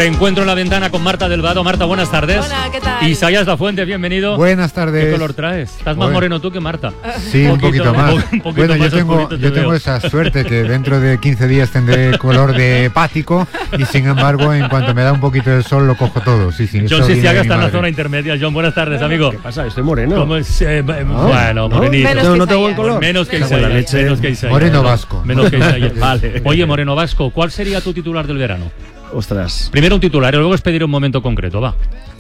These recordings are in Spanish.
Reencuentro en la ventana con Marta del Vado. Marta, buenas tardes. Hola, ¿qué tal? Isaías Lafuente, bienvenido. Buenas tardes. ¿Qué color traes? Estás más moreno tú que Marta. Sí, un poquito más. Bueno, más yo tengo esa suerte que dentro de 15 días tendré color de hepático y sin embargo, en cuanto me da un poquito de sol lo cojo todo. Sí, John Sisiaga está en la zona intermedia. John, buenas tardes, amigo. ¿Qué pasa? Estoy moreno. ¿Cómo es? Bueno, morenito. No tengo buen color. Menos que Isaías. Moreno vasco. Menos que Isaías. Vale. Oye, Moreno Vasco, ¿cuál sería tu titular del verano? Ostras. Primero un titular y luego os pediré un momento concreto, va.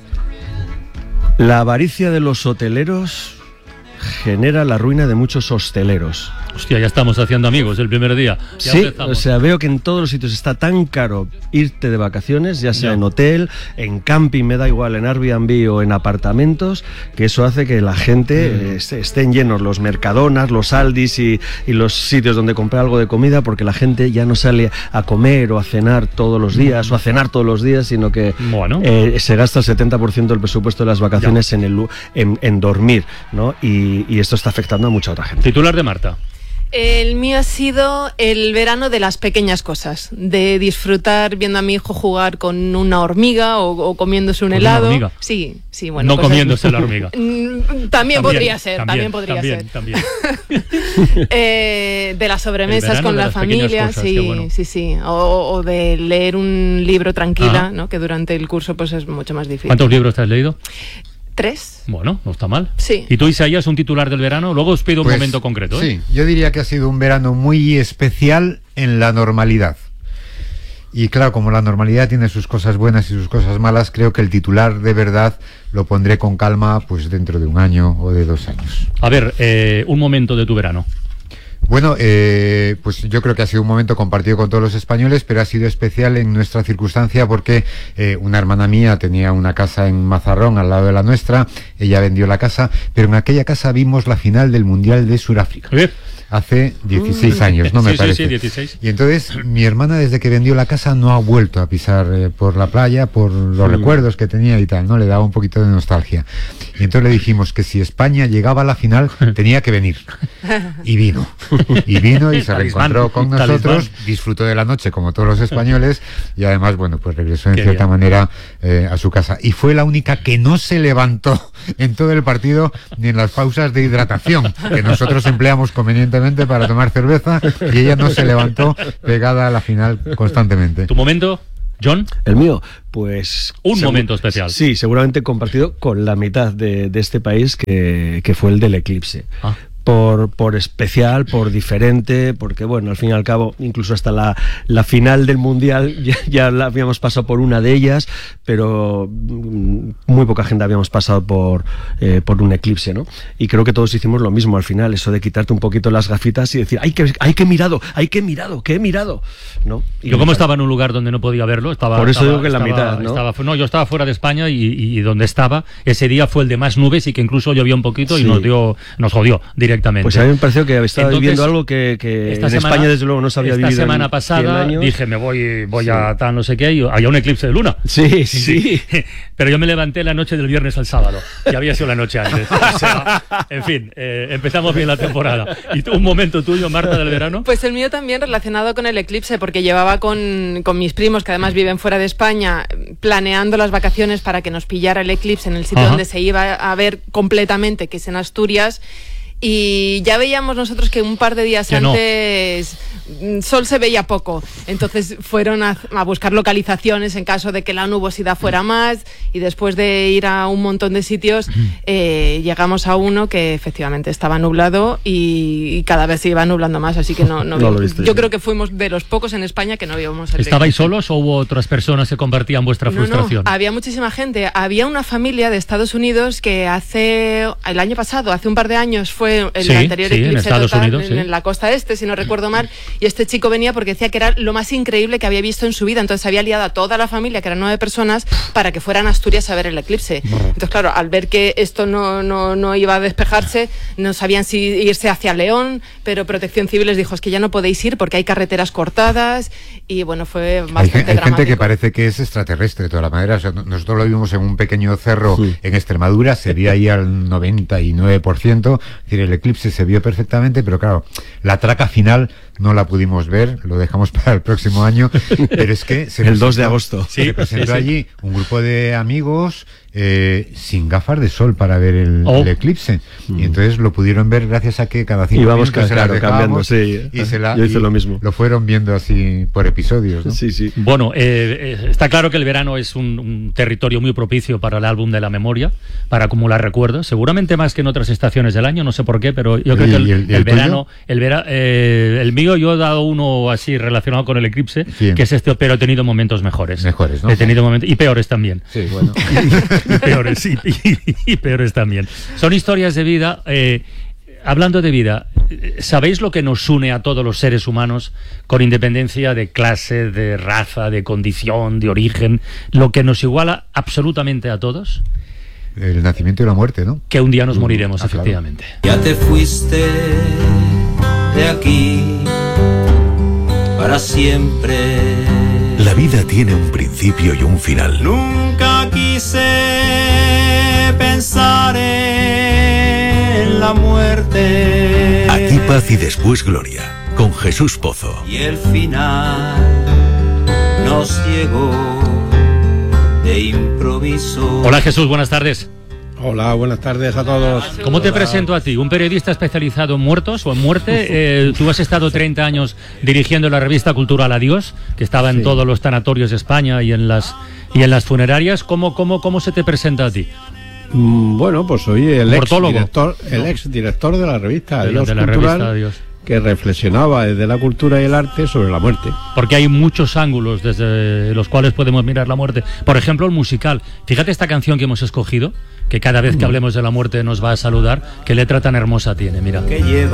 La avaricia de los hoteleros genera la ruina de muchos hosteleros. Hostia, ya estamos haciendo amigos el primer día. Ya Sí, empezamos. o sea, veo que en todos los sitios está tan caro irte de vacaciones, ya sea en hotel, en camping, me da igual, en Airbnb o en apartamentos, que eso hace que la gente estén llenos los Mercadonas, los Aldis y los sitios donde comprar algo de comida, porque la gente ya no sale a comer o a cenar todos los días o a cenar todos los días, sino que se gasta el 70% del presupuesto de las vacaciones en dormir, ¿no? Y esto está afectando a mucha otra gente. Titular de Marta. El mío ha sido el verano de las pequeñas cosas, de disfrutar viendo a mi hijo jugar con una hormiga o comiéndose un helado. ¿Una hormiga? Sí, bueno. No comiéndose la hormiga. También podría ser. También. De las sobremesas con la familia, cosas, sí, bueno. sí. O de leer un libro tranquila, ¿no? Que durante el curso pues es mucho más difícil. ¿Cuántos libros te has leído? 3. Bueno, no está mal. Sí. ¿Y tú, Isaías, un titular del verano? Luego os pido un momento concreto. Sí, yo diría que ha sido un verano muy especial en la normalidad. Y claro, como la normalidad tiene sus cosas buenas y sus cosas malas, creo que el titular de verdad lo pondré con calma pues dentro de 1 año o de 2 años. A ver, un momento de tu verano. Bueno, pues yo creo que ha sido un momento compartido con todos los españoles, pero ha sido especial en nuestra circunstancia porque una hermana mía tenía una casa en Mazarrón al lado de la nuestra, ella vendió la casa, pero en aquella casa vimos la final del Mundial de Sudáfrica. Hace 16 años, ¿no? Me parece. Sí, 16. Y entonces mi hermana, desde que vendió la casa, no ha vuelto a pisar por la playa por los recuerdos que tenía y tal, ¿no? Le daba un poquito de nostalgia. Y entonces le dijimos que si España llegaba a la final, tenía que venir. Y vino. Y se reencontró con nosotros, disfrutó de la noche como todos los españoles y además, bueno, pues regresó en cierta manera a su casa. Y fue la única que no se levantó en todo el partido ni en las pausas de hidratación, que nosotros empleamos convenientemente para tomar cerveza, y ella no se levantó pegada a la final constantemente. ¿Tu momento, John? El mío, pues... Un momento especial. Sí, seguramente compartido con la mitad de este país, que fue el del eclipse. Por especial, por diferente, porque bueno, al fin y al cabo, incluso hasta la final del Mundial ya la habíamos pasado por una de ellas, pero muy poca gente habíamos pasado por un eclipse, ¿no? Y creo que todos hicimos lo mismo al final, eso de quitarte un poquito las gafitas y decir, ¡ay, que he mirado, ¿no? Y yo como estaba en un lugar donde no podía verlo, por eso digo que la mitad, ¿no? Yo estaba fuera de España y donde estaba, ese día fue el de más nubes y que incluso llovió un poquito y nos jodió directamente. Pues a mí me pareció que estaba viviendo algo que en España desde luego no se había vivido. Esta semana pasada dije, voy a tal no sé qué, y había un eclipse de luna. Sí. Pero yo me levanté la noche del viernes al sábado, que había sido la noche antes. O sea, en fin, empezamos bien la temporada. ¿Y tú, un momento tuyo, Marta, del verano? Pues el mío también relacionado con el eclipse, porque llevaba con mis primos, que además viven fuera de España, planeando las vacaciones para que nos pillara el eclipse en el sitio donde se iba a ver completamente, que es en Asturias. Y ya veíamos nosotros que un par de días antes sol se veía poco, entonces fueron a buscar localizaciones en caso de que la nubosidad fuera más, y después de ir a un montón de sitios llegamos a uno que efectivamente estaba nublado y cada vez se iba nublando más, así que no lo viste. Yo creo que fuimos de los pocos en España que no vimos el ¿Estabais solos o hubo otras personas que compartían vuestra frustración? No, había muchísima gente. Había una familia de Estados Unidos que hace un par de años fue el anterior eclipse en Estados total, Unidos, en la costa este, si no recuerdo mal, y este chico venía porque decía que era lo más increíble que había visto en su vida, entonces había liado a toda la familia, que eran 9 personas, para que fueran a Asturias a ver el eclipse. Entonces, claro, al ver que esto no iba a despejarse, no sabían si irse hacia León, pero Protección Civil les dijo, es que ya no podéis ir porque hay carreteras cortadas, y bueno, fue bastante dramático. Hay gente que parece que es extraterrestre de todas las maneras. O sea, nosotros lo vimos en un pequeño cerro en Extremadura, se veía ahí al 99%, decir, el eclipse se vio perfectamente, pero claro, la traca final no la pudimos ver, lo dejamos para el próximo año, pero es que el 2 de agosto se presentó allí un grupo de amigos sin gafas de sol para ver el eclipse, y entonces lo pudieron ver gracias a que cada 5 minutos se las dejábamos, yo hice lo mismo. Lo fueron viendo así por episodios, ¿no? Sí, sí. Bueno, está claro que el verano es un territorio muy propicio para el álbum de la memoria, para acumular recuerdos, seguramente más que en otras estaciones del año, no sé por qué, pero yo creo que el verano, el mío, yo he dado uno así relacionado con el eclipse, que es este, pero he tenido momentos mejores, ¿no? He tenido momentos, y peores también. Sí, bueno. Y peores, sí, y peores también. Son historias de vida. Hablando de vida, ¿sabéis lo que nos une a todos los seres humanos, con independencia de clase, de raza, de condición, de origen? Lo que nos iguala absolutamente a todos. El nacimiento y la muerte, ¿no? Que un día nos moriremos, efectivamente. Claro. Ya te fuiste de aquí para siempre. La vida tiene un principio y un final. Nunca quise pensar en la muerte. Aquí paz y después gloria, con Jesús Pozo. Y el final nos llegó de improviso. Hola Jesús, buenas tardes. Hola, buenas tardes a todos. ¿Cómo te presento a ti? Un periodista especializado en muertos o en muerte. Tú has estado 30 años dirigiendo la revista cultural Adiós, que estaba en todos los tanatorios de España y en las funerarias. ¿Cómo se te presenta a ti? Bueno, pues soy el exdirector de la revista Adiós de la Cultural, revista Adiós, que reflexionaba desde la cultura y el arte sobre la muerte. Porque hay muchos ángulos desde los cuales podemos mirar la muerte. Por ejemplo, el musical. Fíjate esta canción que hemos escogido, que cada vez que hablemos de la muerte nos va a saludar. ¿Qué letra tan hermosa tiene? Mira. Que lleva